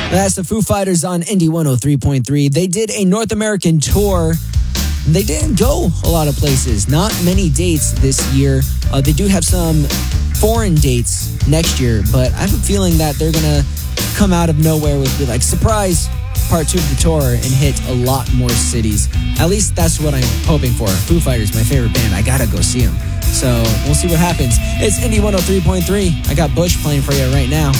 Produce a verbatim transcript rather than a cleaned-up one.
That's the Foo Fighters on Indie one oh three point three. They did a North American tour. They didn't go a lot of places. Not many dates this year. Uh, they do have some foreign dates next year, but I have a feeling that they're going to come out of nowhere with, be like, surprise, part two of the tour and hit a lot more cities. At least that's what I'm hoping for. Foo Fighters, my favorite band. I got to go see them. So we'll see what happens. It's Indie one oh three point three. I got Bush playing for you right now.